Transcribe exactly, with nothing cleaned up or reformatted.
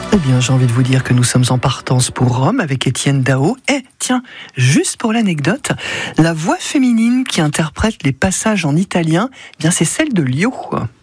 Eh bien, j'ai envie de vous dire que nous sommes en partance pour Rome avec Étienne Dao. Eh, tiens, juste pour l'anecdote, la voix féminine qui interprète les passages en italien, eh bien, c'est celle de Lio.